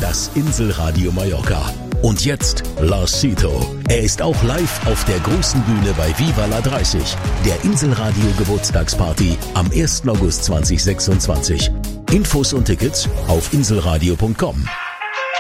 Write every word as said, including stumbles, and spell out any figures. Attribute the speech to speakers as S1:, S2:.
S1: das Inselradio Mallorca. Und jetzt Lars Sito. Er ist auch live auf der großen Bühne bei Viva la dreißig, der Inselradio Geburtstagsparty am ersten August zweitausendsechsundzwanzig. Infos und Tickets auf inselradio punkt com.